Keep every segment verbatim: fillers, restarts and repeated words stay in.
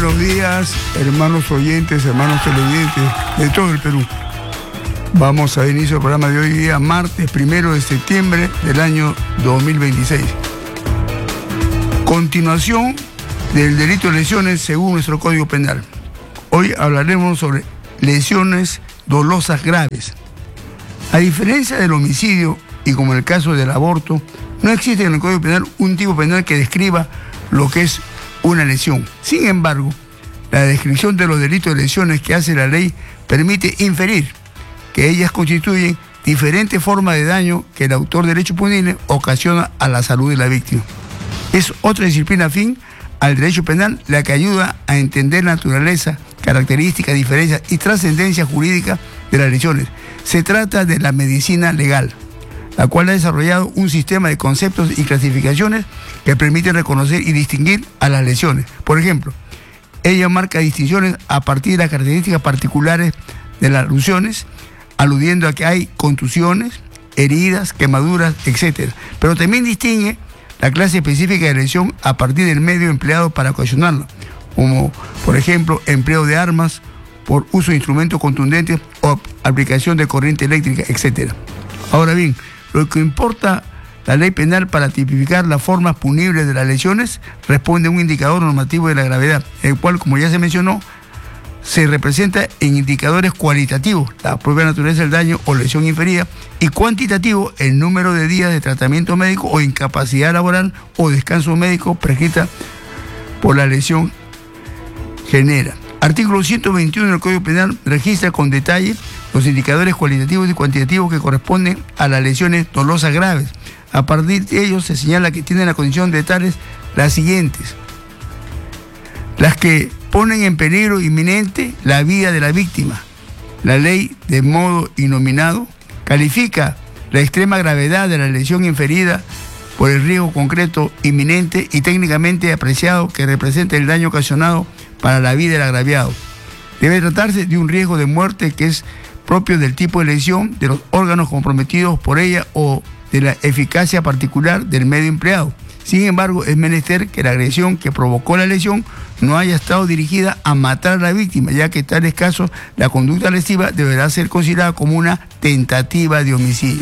buenos días, hermanos oyentes, hermanos televidentes de todo el Perú. Vamos a dar inicio al programa de hoy día, martes primero de septiembre del año dos mil veintiséis. Continuación del delito de lesiones según nuestro Código Penal. Hoy hablaremos sobre lesiones dolosas graves. A diferencia del homicidio y como en el caso del aborto, no existe en el Código Penal un tipo penal que describa lo que es una lesión. Sin embargo, la descripción de los delitos de lesiones que hace la ley permite inferir que ellas constituyen diferentes formas de daño que el autor del hecho punible ocasiona a la salud de la víctima. Es otra disciplina afín al derecho penal la que ayuda a entender la naturaleza, características, diferencias y trascendencia jurídica de las lesiones. Se trata de la medicina legal, la cual ha desarrollado un sistema de conceptos y clasificaciones que permiten reconocer y distinguir a las lesiones. Por ejemplo, ella marca distinciones a partir de las características particulares de las lesiones, aludiendo a que hay contusiones, heridas, quemaduras, etcétera. Pero también distingue la clase específica de lesión a partir del medio empleado para ocasionarla, como por ejemplo empleo de armas por uso de instrumentos contundentes o aplicación de corriente eléctrica, etcétera. Ahora bien, lo que importa la ley penal para tipificar las formas punibles de las lesiones responde a un indicador normativo de la gravedad, el cual, como ya se mencionó, se representa en indicadores cualitativos, la propia naturaleza del daño o lesión inferida, y cuantitativo, el número de días de tratamiento médico o incapacidad laboral o descanso médico prescrita por la lesión genera. Artículo ciento veintiuno del Código Penal registra con detalle los indicadores cualitativos y cuantitativos que corresponden a las lesiones dolosas graves. A partir de ellos se señala que tienen la condición de tales las siguientes: las que ponen en peligro inminente la vida de la víctima. La ley, de modo innominado, califica la extrema gravedad de la lesión inferida por el riesgo concreto, inminente y técnicamente apreciado que representa el daño ocasionado para la vida del agraviado. Debe tratarse de un riesgo de muerte que es propio del tipo de lesión, de los órganos comprometidos por ella o de la eficacia particular del medio empleado. Sin embargo, es menester que la agresión que provocó la lesión no haya estado dirigida a matar a la víctima, ya que en tales casos la conducta lesiva deberá ser considerada como una tentativa de homicidio.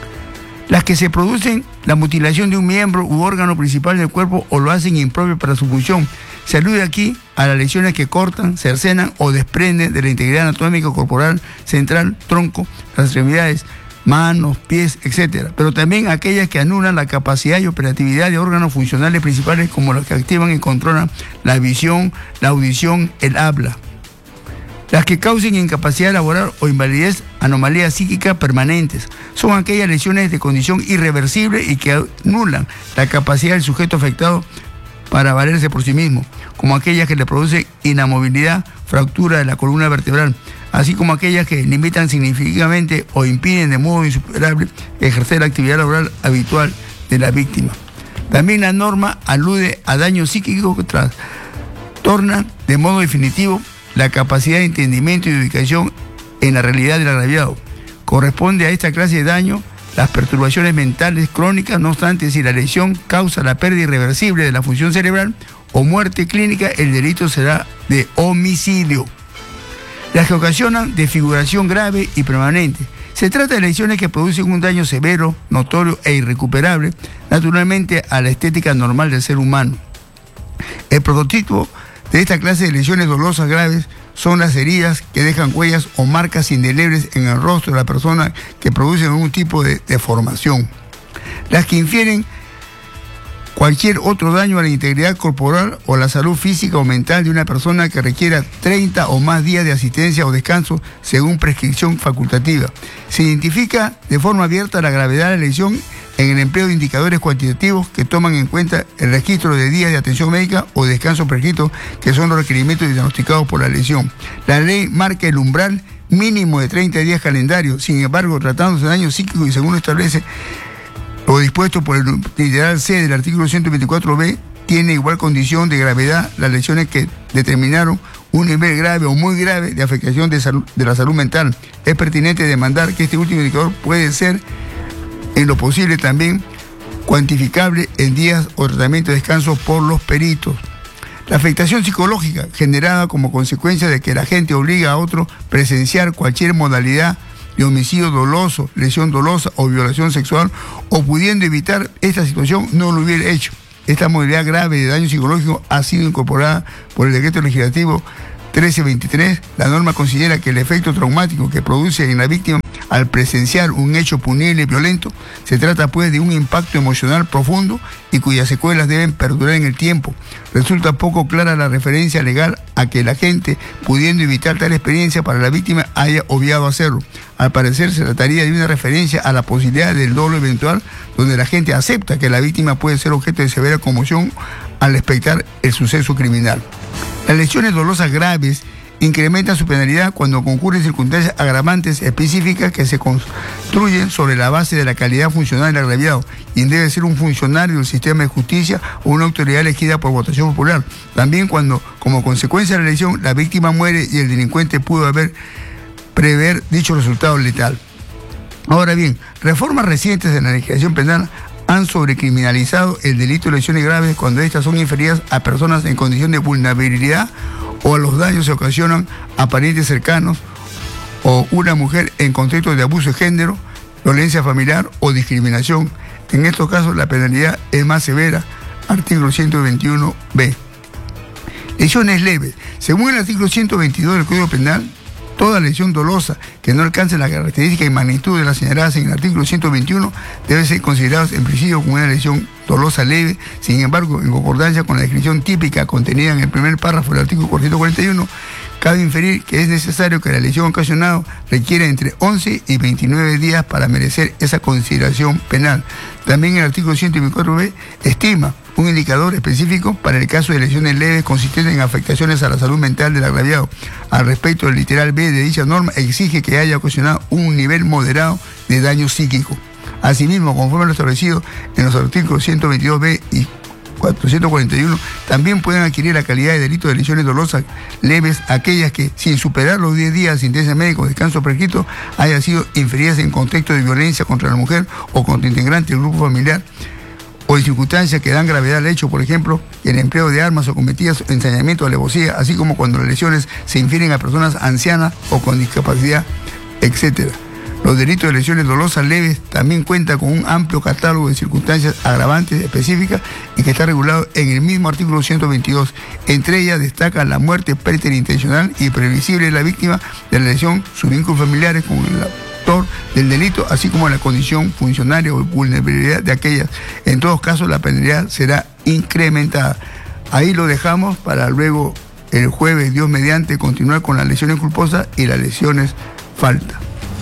Las que se producen la mutilación de un miembro u órgano principal del cuerpo o lo hacen impropio para su función. Se alude aquí a las lesiones que cortan, cercenan o desprenden de la integridad anatómica corporal central, tronco, las extremidades, manos, pies, etcétera, pero también aquellas que anulan la capacidad y operatividad de órganos funcionales principales como los que activan y controlan la visión, la audición, el habla. Las que causen incapacidad laboral o invalidez, anomalías psíquicas permanentes, son aquellas lesiones de condición irreversible y que anulan la capacidad del sujeto afectado para valerse por sí mismo, como aquellas que le producen inamovilidad, fractura de la columna vertebral, así como aquellas que limitan significativamente o impiden de modo insuperable ejercer la actividad laboral habitual de la víctima. También la norma alude a daños psíquicos que trastornan de modo definitivo la capacidad de entendimiento y de ubicación en la realidad del agraviado. Corresponde a esta clase de daño las perturbaciones mentales crónicas, no obstante, si la lesión causa la pérdida irreversible de la función cerebral o muerte clínica, el delito será de homicidio. Las que ocasionan desfiguración grave y permanente. Se trata de lesiones que producen un daño severo, notorio e irrecuperable, naturalmente a la estética normal del ser humano. El prototipo de esta clase de lesiones dolosas graves son las heridas que dejan huellas o marcas indelebles en el rostro de la persona que producen algún tipo de deformación. Las que infieren cualquier otro daño a la integridad corporal o la salud física o mental de una persona que requiera treinta o más días de asistencia o descanso según prescripción facultativa. Se identifica de forma abierta la gravedad de la lesión en el empleo de indicadores cuantitativos que toman en cuenta el registro de días de atención médica o descanso prescrito, que son los requerimientos diagnosticados por la lesión. La ley marca el umbral mínimo de treinta días calendarios. Sin embargo, tratándose de daño psíquico y según lo establece o dispuesto por el literal C del artículo ciento veinticuatro B, tiene igual condición de gravedad las lesiones que determinaron un nivel grave o muy grave de afectación de, salud, de la salud mental. Es pertinente demandar que este último indicador puede ser en lo posible también cuantificable en días o tratamiento de descanso por los peritos. La afectación psicológica generada como consecuencia de que la gente obliga a otro a presenciar cualquier modalidad de homicidio doloso, lesión dolosa o violación sexual, o pudiendo evitar esta situación, no lo hubiera hecho. Esta modalidad grave de daño psicológico ha sido incorporada por el decreto legislativo trece veintitrés. La norma considera que el efecto traumático que produce en la víctima al presenciar un hecho punible y violento se trata pues de un impacto emocional profundo y cuyas secuelas deben perdurar en el tiempo. Resulta poco clara la referencia legal a que la gente, pudiendo evitar tal experiencia para la víctima, haya obviado hacerlo. Al parecer se trataría de una referencia a la posibilidad del dolo eventual, donde la gente acepta que la víctima puede ser objeto de severa conmoción al expectar el suceso criminal. Las lesiones dolosas graves incrementan su penalidad cuando concurren circunstancias agravantes específicas que se construyen sobre la base de la calidad funcional del agraviado, y debe ser un funcionario del sistema de justicia o una autoridad elegida por votación popular. También cuando, como consecuencia de la lesión, la víctima muere y el delincuente pudo haber prever dicho resultado letal. Ahora bien, reformas recientes en la legislación penal han sobrecriminalizado el delito de lesiones graves cuando estas son inferidas a personas en condición de vulnerabilidad o a los daños se ocasionan a parientes cercanos o una mujer en contexto de abuso de género, violencia familiar o discriminación. En estos casos la penalidad es más severa, artículo ciento veintiuno be. Lesiones leves. Según el artículo ciento veintidós del Código Penal, toda lesión dolosa que no alcance la característica y magnitud de las señaladas en el artículo ciento veintiuno debe ser considerada en principio como una lesión dolosa leve. Sin embargo, en concordancia con la descripción típica contenida en el primer párrafo del artículo cuatrocientos cuarenta y uno, cabe inferir que es necesario que la lesión ocasionada requiera entre once y veintinueve días para merecer esa consideración penal. También el artículo ciento veinticuatro be estima un indicador específico para el caso de lesiones leves consistentes en afectaciones a la salud mental del agraviado. Al respecto, el literal B de dicha norma exige que haya ocasionado un nivel moderado de daño psíquico. Asimismo, conforme a lo establecido en los artículos ciento veintidós be y cuatrocientos cuarenta y uno, también pueden adquirir la calidad de delito de lesiones dolosas leves aquellas que, sin superar los diez días de asistencia médica o descanso prescrito, hayan sido inferidas en contexto de violencia contra la mujer o contra integrantes del grupo familiar, o en circunstancias que dan gravedad al hecho, por ejemplo, el empleo de armas o cometidas ensañamiento o alevosía, así como cuando las lesiones se infieren a personas ancianas o con discapacidad, etcétera. Los delitos de lesiones dolosas leves también cuentan con un amplio catálogo de circunstancias agravantes específicas y que está regulado en el mismo artículo ciento veintidós. Entre ellas destaca la muerte preterintencional y previsible de la víctima de la lesión, sus vínculos familiares con el autor del delito, así como la condición funcionaria o vulnerabilidad de aquellas. En todos casos, la penalidad será incrementada. Ahí lo dejamos para luego el jueves, Dios mediante, continuar con las lesiones culposas y las lesiones falta.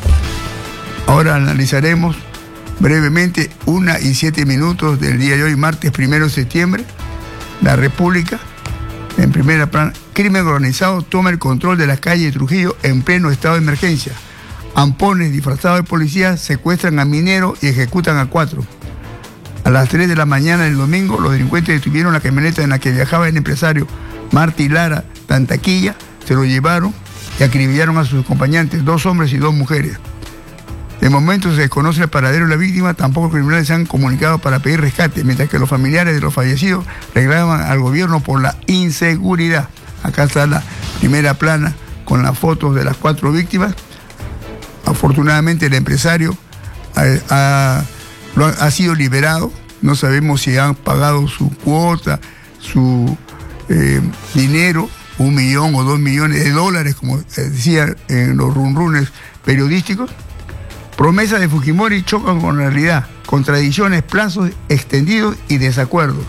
Ahora analizaremos brevemente una y siete minutos del día de hoy, martes primero de septiembre. La República, en primera plana, crimen organizado toma el control de las calles de Trujillo en pleno estado de emergencia. Ampones disfrazados de policías secuestran a mineros y ejecutan a cuatro. A las tres de la mañana del domingo, los delincuentes detuvieron la camioneta en la que viajaba el empresario Martí Lara Tantaquilla, se lo llevaron y acribillaron a sus acompañantes, dos hombres y dos mujeres. De momento se desconoce el paradero de la víctima, tampoco los criminales se han comunicado para pedir rescate, mientras que los familiares de los fallecidos reclaman al gobierno por la inseguridad. Acá está la primera plana con las fotos de las cuatro víctimas. Afortunadamente el empresario ha, ha, lo ha, ha sido liberado, no sabemos si han pagado su cuota, su eh, dinero, un millón o dos millones de dólares, como decía en los runrunes periodísticos. Promesas de Fujimori chocan con la realidad, contradicciones, plazos extendidos y desacuerdos.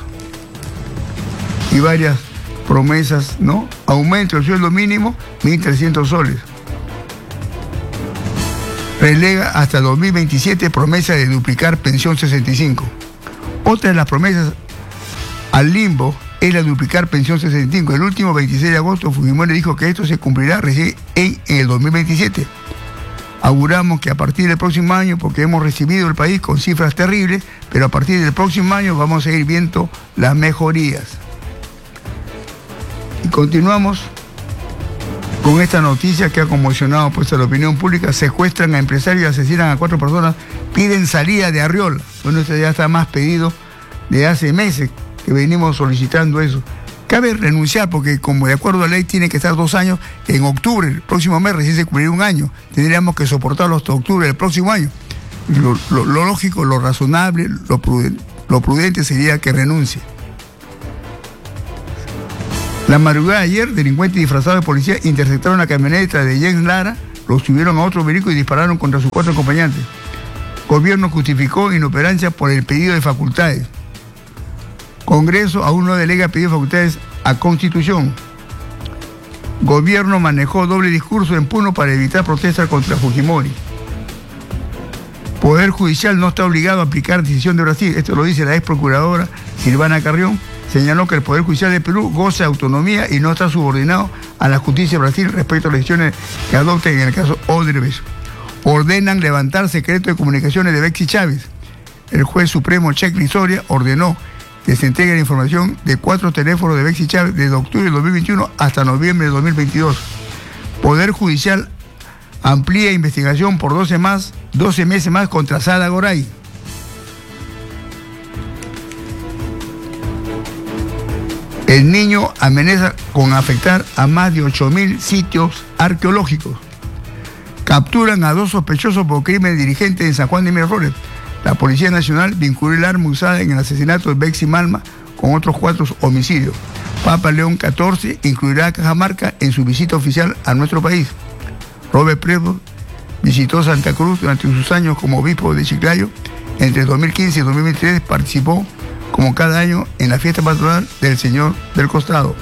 Y varias promesas, ¿no? Aumento del sueldo mínimo, mil trescientos soles. Relega hasta dos mil veintisiete promesa de duplicar pensión sesenta y cinco. Otra de las promesas al limbo es la de duplicar pensión sesenta y cinco. El último veintiséis de agosto, Fujimori dijo que esto se cumplirá recién en, en el dos mil veintisiete. Auguramos que a partir del próximo año, porque hemos recibido el país con cifras terribles, pero a partir del próximo año vamos a ir viendo las mejorías. Y continuamos con esta noticia que ha conmocionado pues, a la opinión pública. Secuestran a empresarios y asesinan a cuatro personas, piden salida de Arriola. Bueno, esto ya está más pedido de hace meses que venimos solicitando eso. Cabe renunciar porque, como de acuerdo a la ley, tiene que estar dos años. En octubre, el próximo mes, recién se cumpliría un año. Tendríamos que soportarlo hasta octubre del próximo año. Lo, lo, lo lógico, lo razonable, lo prudente, lo prudente sería que renuncie. La madrugada de ayer, delincuentes disfrazados de policía interceptaron la camioneta de Jens Lara, lo subieron a otro vehículo y dispararon contra sus cuatro acompañantes. Gobierno justificó inoperancia por el pedido de facultades. Congreso aún no delega pedido de facultades a Constitución. Gobierno manejó doble discurso en Puno para evitar protestas contra Fujimori. Poder Judicial no está obligado a aplicar decisión de Brasil. Esto lo dice la ex procuradora Silvana Carrión. Señaló que el Poder Judicial de Perú goza de autonomía y no está subordinado a la justicia de Brasil respecto a las decisiones que adopten en el caso Odebrecht. Ordenan levantar secreto de comunicaciones de Betsy Chávez. El juez supremo Cheikh Soria ordenó que se entregue la información de cuatro teléfonos de Betsy Chávez desde octubre de dos mil veintiuno hasta noviembre de dos mil veintidós. Poder Judicial amplía investigación por doce, más, doce meses más contra Sada Goray. El Niño amenaza con afectar a más de ocho mil sitios arqueológicos. Capturan a dos sospechosos por crimen dirigente en San Juan de Miraflores. La Policía Nacional vinculó el arma usada en el asesinato de Betsy Malma con otros cuatro homicidios. Papa León catorce incluirá a Cajamarca en su visita oficial a nuestro país. Robert Prevo visitó Santa Cruz durante sus años como obispo de Chiclayo. Entre dos mil quince y dos mil veintitrés participó, como cada año, en la fiesta patronal del Señor del Costado.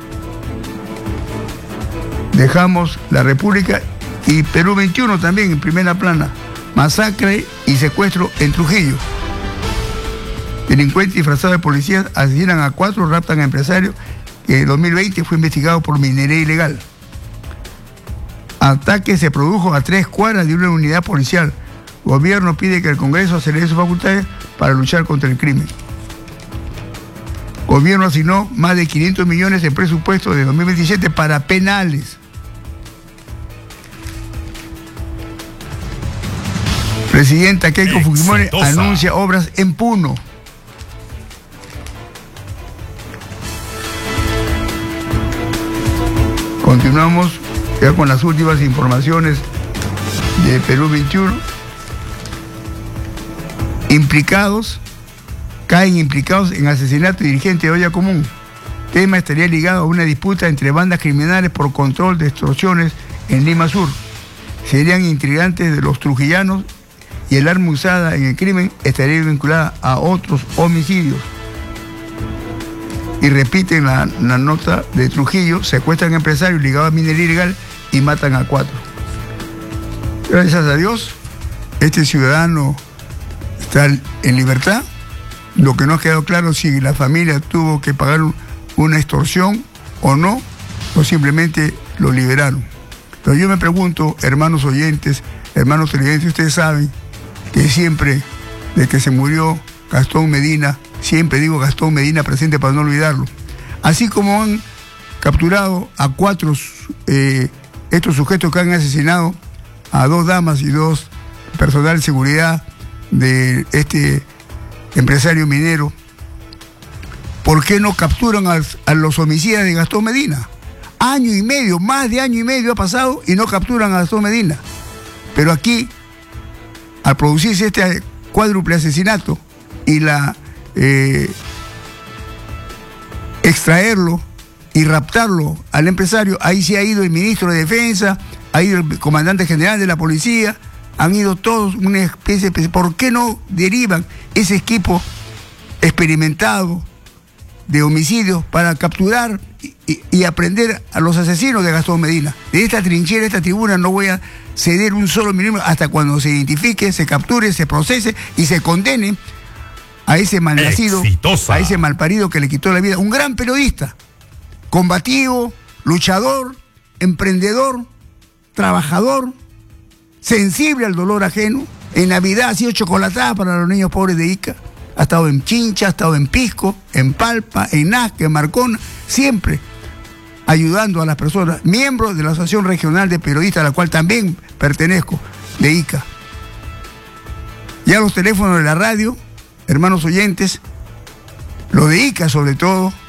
Dejamos la República y Perú veintiuno también en primera plana. Masacre y secuestro en Trujillo. Delincuentes disfrazados de policías asesinan a cuatro, raptan a empresarios que en dos mil veinte fue investigado por minería ilegal. Ataque se produjo a tres cuadras de una unidad policial. Gobierno pide que el Congreso acelere sus facultades para luchar contra el crimen. Gobierno asignó más de quinientos millones de presupuesto de dos mil veintisiete para penales. Presidenta Keiko Fujimori anuncia obras en Puno. Continuamos ya con las últimas informaciones de Perú veintiuno. Implicados, caen implicados en asesinato de dirigente de olla común. Tema estaría ligado a una disputa entre bandas criminales por control de extorsiones en Lima Sur. Serían integrantes de los trujillanos y el arma usada en el crimen estaría vinculada a otros homicidios. Y repiten la, la nota de Trujillo: secuestran empresarios ligados a minería ilegal y matan a cuatro. Gracias a Dios, este ciudadano está en libertad. Lo que no ha quedado claro si la familia tuvo que pagar una extorsión o no, o simplemente lo liberaron. Pero yo me pregunto, hermanos oyentes, hermanos televidentes, ustedes saben que siempre, desde que se murió Gastón Medina, siempre digo Gastón Medina presente para no olvidarlo. Así como han capturado a cuatro, eh, estos sujetos que han asesinado a dos damas y dos personal de seguridad de este empresario minero, ¿por qué no capturan a, a los homicidas de Gastón Medina? Año y medio, más de año y medio ha pasado y no capturan a Gastón Medina. Pero aquí, al producirse este cuádruple asesinato y la eh, extraerlo y raptarlo al empresario, ahí sí ha ido el ministro de Defensa, ha ido el comandante general de la policía, han ido todos una especie de... ¿Por qué no derivan ese equipo experimentado de homicidios para capturar y, y, y aprender a los asesinos de Gastón Medina? De esta trinchera, de esta tribuna, no voy a ceder un solo milímetro hasta cuando se identifique, se capture, se procese y se condene a ese malnacido, Exitosa. a ese malparido que le quitó la vida. Un gran periodista, combativo, luchador, emprendedor, trabajador, sensible al dolor ajeno. En Navidad ha sido chocolatada para los niños pobres de Ica. Ha estado en Chincha, ha estado en Pisco, en Palpa, en Nazca, en Marcona, siempre ayudando a las personas, miembro de la Asociación Regional de Periodistas, a la cual también pertenezco, de Ica. Ya los teléfonos de la radio, hermanos oyentes, lo de Ica sobre todo,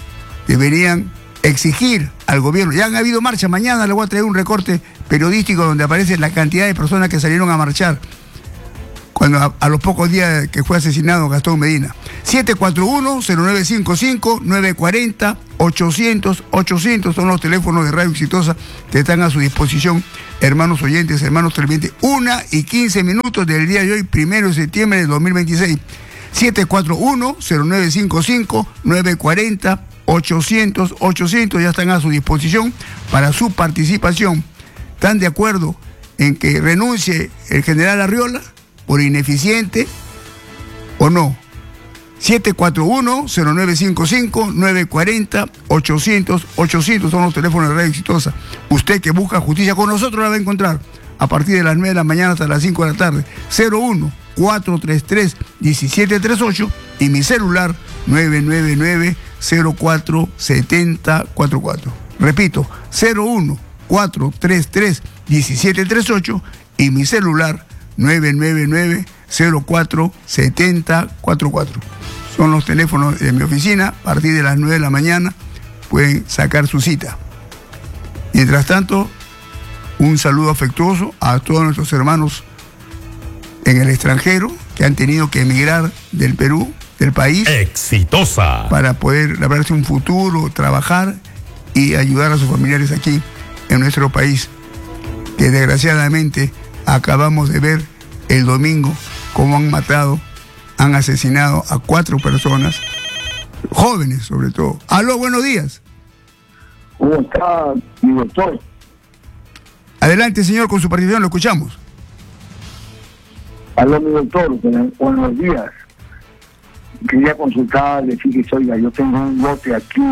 deberían exigir al gobierno. Ya han habido marchas, mañana les voy a traer un recorte periodístico donde aparece la cantidad de personas que salieron a marchar cuando a, a los pocos días que fue asesinado Gastón Medina. siete cuatro uno, cero nueve cinco cinco, nueve cuatro cero, ochocientos, ochocientos son los teléfonos de Radio Exitosa que están a su disposición, hermanos oyentes, hermanos televidentes. Una y quince minutos del día de hoy, primero de septiembre de dos mil veintiséis. siete cuatro uno, cero nueve cinco cinco, nueve cuatro cero, ochocientos, ochocientos ya están a su disposición para su participación. ¿Están de acuerdo en que renuncie el general Arriola por ineficiente o no? siete cuatro uno, cero nueve cinco cinco, nueve cuatro cero, ochocientos, ochocientos son los teléfonos de Radio Exitosa. Usted que busca justicia con nosotros la va a encontrar a partir de las nueve de la mañana hasta las cinco de la tarde. cero uno, cuatro tres tres, uno siete tres ocho y mi celular nueve nueve nueve, cero cuatro siete cero cuatro cuatro. Repito, cero uno, cuatro tres tres, uno siete tres ocho y mi celular nueve nueve nueve, cero cuatro siete cero cuatro cuatro. Son los teléfonos de mi oficina. A partir de las nueve de la mañana pueden sacar su cita. Mientras tanto, un saludo afectuoso a todos nuestros hermanos en el extranjero que han tenido que emigrar del Perú, del país. Exitosa. Para poder labrarse un futuro, trabajar y ayudar a sus familiares aquí en nuestro país, que desgraciadamente acabamos de ver el domingo cómo han matado, han asesinado a cuatro personas, jóvenes sobre todo. Aló, buenos días. ¿Cómo está, mi doctor? Adelante, señor, con su participación, lo escuchamos. Aló, mi doctor, buenos días. Quería consultarle, fíjese, oiga, yo tengo un lote aquí,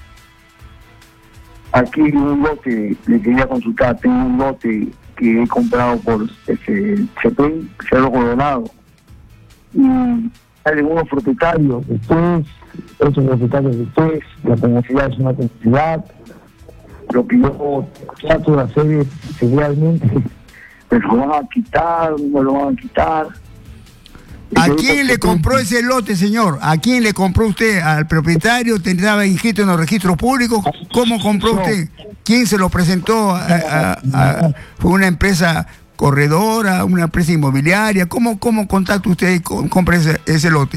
aquí un lote, le quería consultar, tengo un lote que he comprado por ese Cepén, Cerro Coronado, y hay algunos propietarios después, esos propietarios después, la comunidad es una comunidad, lo que yo trato de hacer es, realmente, me lo van a quitar, me lo van a quitar. ¿A quién le compró ese lote, señor? ¿A quién le compró usted? ¿Al propietario? ¿Estaba inscrito en los registros públicos? ¿Cómo compró usted? ¿Quién se lo presentó? A, a, a, ¿Fue una empresa corredora, una empresa inmobiliaria? ¿Cómo, cómo contacta usted y compra ese, ese lote?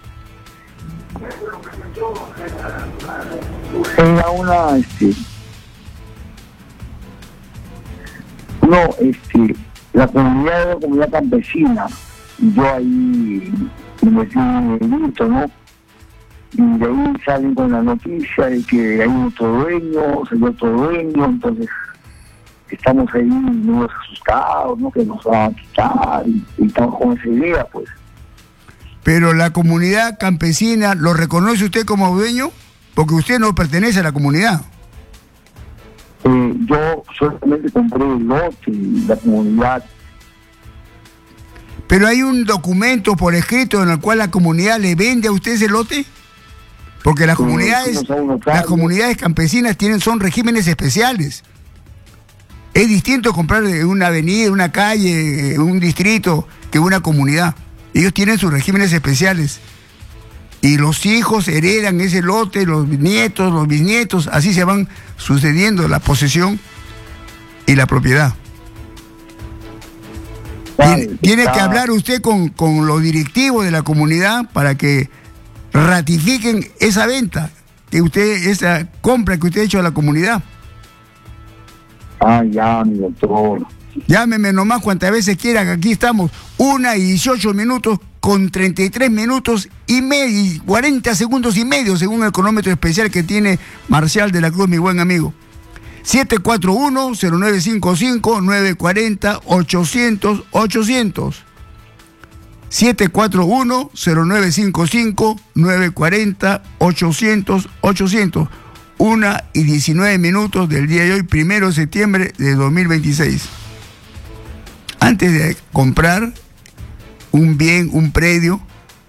Era una, este... No, este... La comunidad era la comunidad campesina. Y yo ahí me metí en el delito, ¿no? Y de ahí salen con la noticia de que hay otro dueño, salió otro dueño, entonces estamos ahí muy asustados, ¿no? Que nos van a quitar y, y estamos con esa idea, pues. Pero la comunidad campesina, ¿lo reconoce usted como dueño? Porque usted no pertenece a la comunidad. Eh, yo solamente compré el lote y la comunidad. ¿Pero hay un documento por escrito en el cual la comunidad le vende a usted ese lote? Porque las comunidades, las comunidades campesinas tienen, son regímenes especiales. Es distinto comprar una avenida, una calle, un distrito, que una comunidad. Ellos tienen sus regímenes especiales. Y los hijos heredan ese lote, los nietos, los bisnietos, así se van sucediendo la posesión y la propiedad. Tiene, tiene que hablar usted con, con los directivos de la comunidad para que ratifiquen esa venta, que usted, esa compra que usted ha hecho a la comunidad. Ah, ya, mi doctor. Llámeme nomás cuantas veces quiera, que aquí estamos, una y dieciocho minutos con treinta y tres minutos y medio, cuarenta segundos y medio, según el cronómetro especial que tiene Marcial de la Cruz, mi buen amigo. siete cuatro uno, cero nueve cinco cinco, nueve cuatro cero, ochocientos, ochocientos. siete cuatro uno, cero nueve cinco cinco, nueve cuatro cero, ochocientos, ochocientos. Una y diecinueve minutos del día de hoy, primero de septiembre de dos mil veintiséis. Antes de comprar un bien, un predio,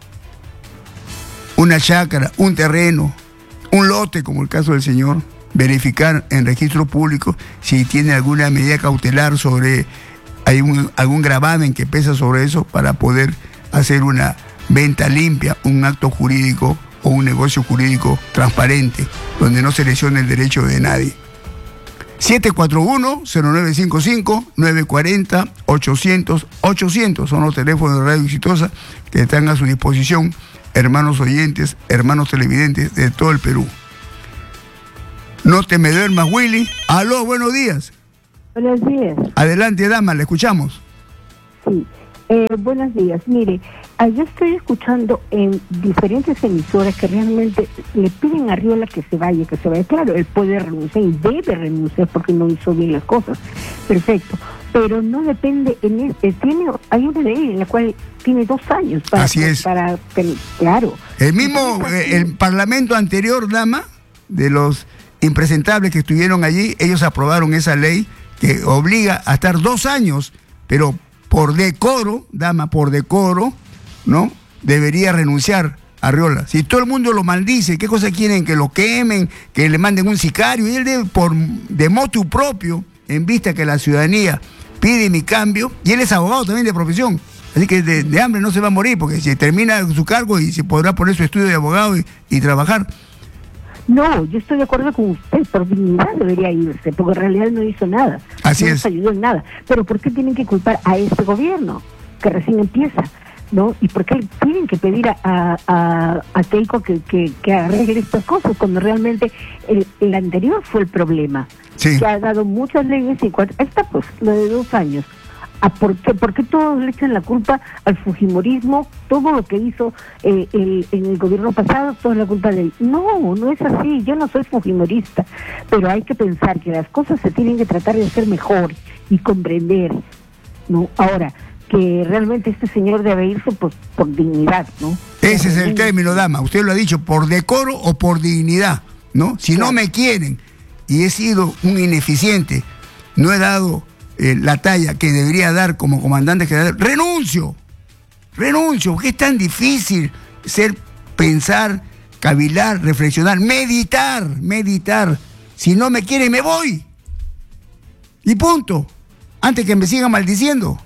una chácara, un terreno, un lote, como el caso del señor, verificar en registro público si tiene alguna medida cautelar sobre, hay un, algún gravamen que pesa sobre eso para poder hacer una venta limpia, un acto jurídico o un negocio jurídico transparente, donde no se lesione el derecho de nadie. siete cuatro uno, cero nueve cinco cinco, nueve cuatro cero, ochocientos, ochocientos son los teléfonos de Radio Exitosa que están a su disposición, hermanos oyentes, hermanos televidentes de todo el Perú. No te me duermas, Willy. Aló, buenos días. Buenos días. Adelante, dama, le escuchamos. Sí, eh, buenos días. Mire, ah, yo estoy escuchando en diferentes emisoras que realmente le piden a Arriola que se vaya, que se vaya. Claro, él puede renunciar y debe renunciar porque no hizo bien las cosas. Perfecto. Pero no depende, en este, tiene, hay una ley en la cual tiene dos años para... Así es. Para, para, claro. El mismo, eh, el parlamento anterior, dama, de los impresentables que estuvieron allí, ellos aprobaron esa ley que obliga a estar dos años, pero por decoro, dama, por decoro, ¿no? Debería renunciar a Arriola. Si todo el mundo lo maldice, ¿qué cosa quieren? Que lo quemen, que le manden un sicario, y él debe, por de motu propio, en vista que la ciudadanía pide mi cambio, y él es abogado también de profesión, así que de, de hambre no se va a morir, porque si termina su cargo y se podrá poner su estudio de abogado y, y trabajar. No, yo estoy de acuerdo con usted, por dignidad debería irse, porque en realidad no hizo nada. Así no es. nos ayudó en nada. Pero ¿por qué tienen que culpar a este gobierno, que recién empieza? ¿No? ¿Y por qué tienen que pedir a, a, a Keiko que, que, que arregle estas cosas, cuando realmente el, el anterior fue el problema? Sí. Que ha dado muchas leyes y cuatro, esta pues, lo de dos años. ¿A por qué? ¿Por qué todos le echan la culpa al fujimorismo? Todo lo que hizo eh, el, en el gobierno pasado, toda la culpa de él. No, no es así. Yo no soy fujimorista, pero hay que pensar que las cosas se tienen que tratar de hacer mejor y comprender, ¿no? Ahora, que realmente este señor debe irse por, por dignidad, ¿no? Ese es el término, dama. Usted lo ha dicho, por decoro o por dignidad, ¿no? Si claro. no me quieren y he sido un ineficiente, no he dado eh, la talla que debería dar como comandante general, renuncio, renuncio, porque es tan difícil ser, pensar, cavilar, reflexionar, meditar, meditar. Si no me quieren, me voy. Y punto. Antes que me sigan maldiciendo.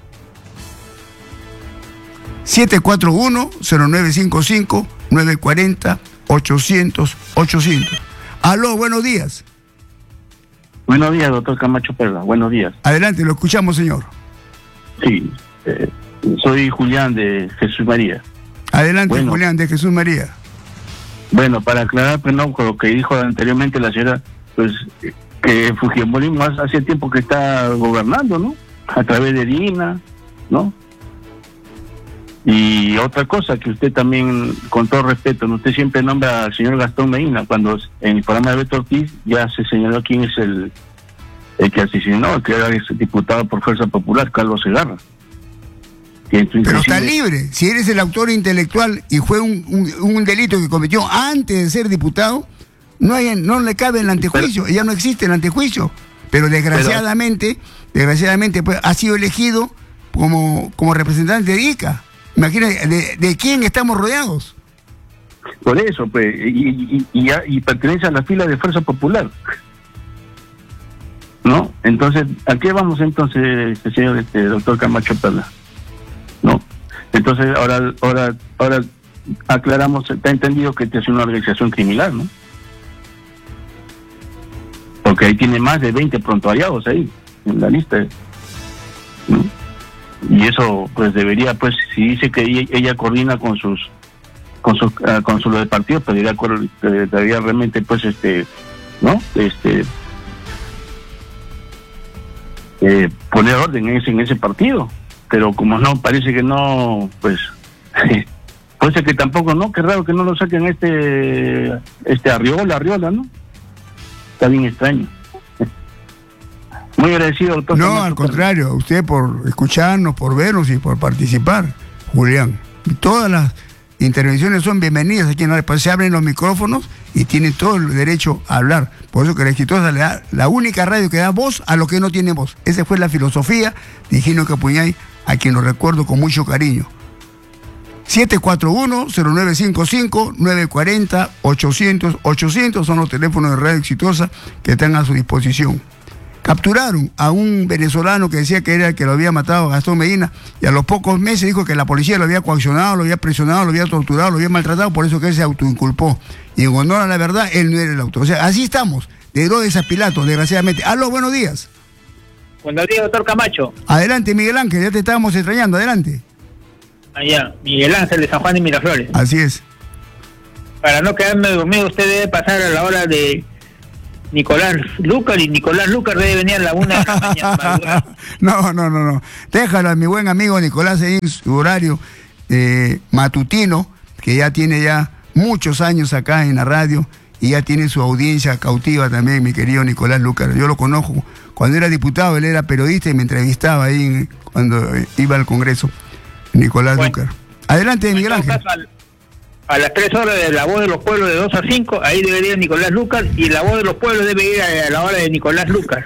siete cuatro uno, cero nueve cinco cinco, nueve cuatro cero, ochocientos, ochocientos. Aló, buenos días. Buenos días, doctor Camacho Perla. Buenos días. Adelante, lo escuchamos, señor. Sí, eh, soy Julián de Jesús María. Adelante, bueno, Julián de Jesús María. Bueno, para aclarar, pues no, con lo que dijo anteriormente la señora, pues que Fujimorismo hace tiempo que está gobernando, ¿no? A través de Dina, ¿no? Y otra cosa que usted también, con todo respeto, usted siempre nombra al señor Gastón Medina, cuando en el programa de Beto Ortiz ya se señaló quién es el, el que asesinó, el que era ese diputado por Fuerza Popular, Carlos Segarra. Que Pero está libre. Si eres el autor intelectual y fue un, un, un delito que cometió antes de ser diputado, no hay, no le cabe el antejuicio, pero, ya no existe el antejuicio. Pero desgraciadamente, pero, desgraciadamente pues, ha sido elegido como, como representante de ICA. Imagínate, de, ¿de quién estamos rodeados? Por eso, pues, y, y, y, y pertenece a la fila de Fuerza Popular, ¿no? Entonces, ¿a qué vamos entonces, este señor, este doctor Camacho Perla? ¿No? Entonces, ahora, ahora, ahora aclaramos, está entendido que este es una organización criminal, ¿no? Porque ahí tiene más de veinte prontuariados ahí, en la lista, ¿no? Y eso pues debería, pues si dice que ella, ella coordina con sus con sus uh, con su de partido, pues debería, debería realmente pues este no este eh, poner orden en ese en ese partido, pero como no, parece que no, pues puede ser que tampoco, no, qué raro que no lo saquen este este Arriola, Arriola, ¿no? Está bien extraño. Muy agradecido, doctor. No, al contrario, a usted por escucharnos, por vernos y por participar, Julián. Todas las intervenciones son bienvenidas aquí en la pues se abren los micrófonos y tienen todo el derecho a hablar. Por eso que la Exitosa le da la única radio que da voz a los que no tienen voz. Esa fue la filosofía de Gino Capuñay, a quien lo recuerdo con mucho cariño. siete cuatro uno, cero nueve cinco cinco, nueve cuatro cero, ochocientos, ochocientos son los teléfonos de Radio Exitosa que están a su disposición. capturaron a un venezolano que decía que era el que lo había matado a Gastón Medina, y a los pocos meses dijo que la policía lo había coaccionado, lo había presionado, lo había torturado, lo había maltratado, por eso que él se autoinculpó. Y en honor a la verdad, él no era el autor. O sea, así estamos, de Herodes a Pilato, desgraciadamente. Aló, buenos días. Buenos días, doctor Camacho. Adelante, Miguel Ángel, ya te estábamos extrañando, adelante. Allá, Miguel Ángel de San Juan de Miraflores. Así es. Para no quedarme dormido, usted debe pasar a la hora de Nicolás Lucar, y Nicolás Lucar debe venir a la una de la mañana. No, no, no, no. Déjalo a mi buen amigo Nicolás en su horario eh, matutino, que ya tiene ya muchos años acá en la radio y ya tiene su audiencia cautiva también, mi querido Nicolás Lucar. Yo lo conozco. Cuando era diputado, él era periodista y me entrevistaba ahí en, cuando iba al Congreso. Nicolás bueno, Lucar. Adelante, Miguel Ángel. Caso, al, a las tres horas de La Voz de los Pueblos de dos a cinco, ahí debería ir Nicolás Lucar, y La Voz de los Pueblos debe ir a, a la hora de Nicolás Lucar.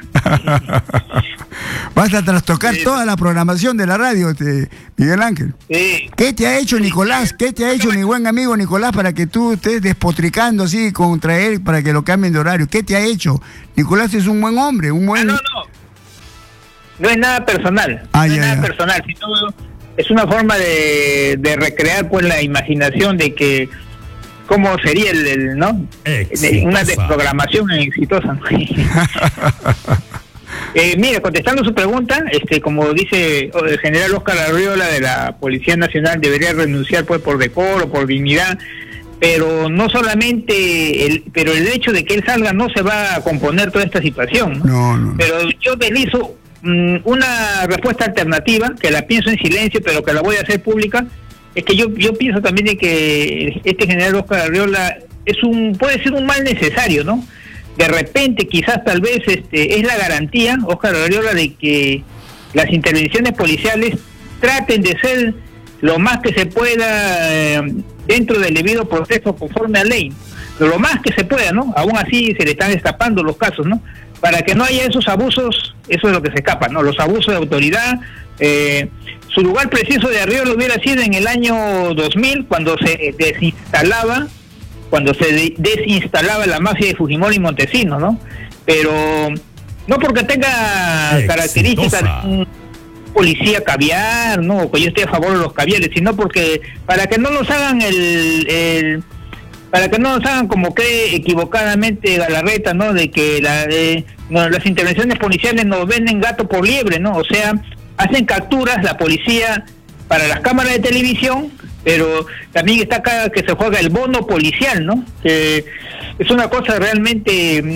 Vas a trastocar sí. toda la programación de la radio, este, Miguel Ángel. Sí. ¿Qué te ha hecho Nicolás? ¿Qué te ha hecho mi buen amigo Nicolás para que tú estés despotricando así contra él para que lo cambien de horario? ¿Qué te ha hecho? Nicolás es un buen hombre, un buen... Ah, no, no. No es nada personal. Ah, no ya, es nada ya. personal, sino es una forma de, de recrear pues la imaginación de que cómo sería el, el ¿no? Exitosa. Una desprogramación exitosa. eh, mire, contestando su pregunta, este, como dice el general Óscar Arriola de la Policía Nacional, debería renunciar pues por decoro, por dignidad, pero no solamente el, pero el hecho de que él salga no se va a componer toda esta situación, ¿no? No, no. Pero yo utilizo una respuesta alternativa, que la pienso en silencio, pero que la voy a hacer pública, es que yo yo pienso también de que este general Óscar Arriola es un puede ser un mal necesario, ¿no? De repente, quizás, tal vez, este es la garantía, Óscar Arriola, de que las intervenciones policiales traten de ser lo más que se pueda eh, dentro del debido proceso conforme a ley, pero lo más que se pueda, ¿no? Aún así se le están destapando los casos, ¿no? Para que no haya esos abusos, eso es lo que se escapa, ¿no? Los abusos de autoridad. Eh, su lugar preciso de Arriola hubiera sido en el año dos mil, cuando se desinstalaba, cuando se de- desinstalaba la mafia de Fujimori y Montesinos, ¿no? Pero no porque tenga Exitosa. características de un policía caviar, ¿no? Que yo estoy a favor de los caviares, sino porque para que no nos hagan el... el para que no nos hagan como cree equivocadamente Galarreta, ¿no? De que la, eh, no, las intervenciones policiales nos venden gato por liebre, ¿no? O sea, hacen capturas la policía para las cámaras de televisión, pero también está acá que se juega el bono policial, ¿no? Que es una cosa realmente...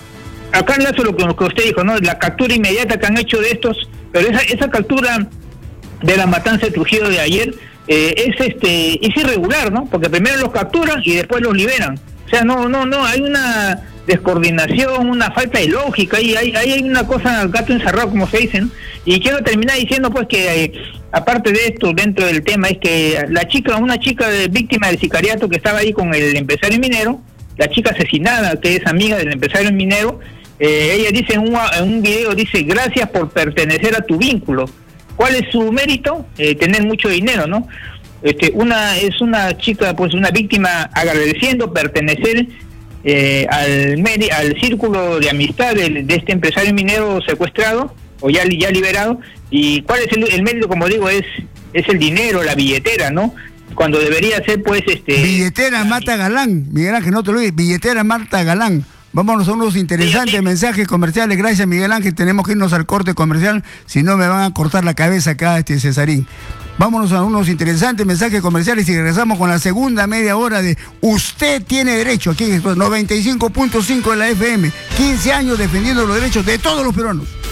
Acá enlazo lo que, lo que usted dijo, ¿no? La captura inmediata que han hecho de estos, pero esa, esa captura de la matanza de Trujillo de ayer... Eh, es este es irregular, ¿no? Porque primero los capturan y después los liberan. O sea, no no no hay una descoordinación, una falta de lógica, y hay hay una cosa gato encerrado, como se dice, ¿no? Y quiero terminar diciendo pues que eh, aparte de esto, dentro del tema, es que la chica, una chica de, víctima del sicariato que estaba ahí con el empresario minero, la chica asesinada, que es amiga del empresario minero, eh, ella dice en un, en un video, dice: gracias por pertenecer a tu vínculo. ¿Cuál es su mérito? Eh, tener mucho dinero, ¿no? Este, una es una chica, pues una víctima agradeciendo pertenecer eh, al medi- al círculo de amistad de, de este empresario minero secuestrado o ya ya liberado. ¿Y cuál es el, el mérito? Como digo, es es el dinero, la billetera, ¿no? Cuando debería ser, pues, este... Billetera Marta Galán, Miguel Ángel, no te lo olvides, billetera Marta Galán. Vámonos a unos interesantes sí, sí. mensajes comerciales. Gracias, Miguel Ángel. Tenemos que irnos al corte comercial, si no me van a cortar la cabeza acá, este Cesarín. Vámonos a unos interesantes mensajes comerciales y regresamos con la segunda media hora de Usted Tiene Derecho, aquí en noventa y cinco punto cinco de la F M. quince años defendiendo los derechos de todos los peruanos.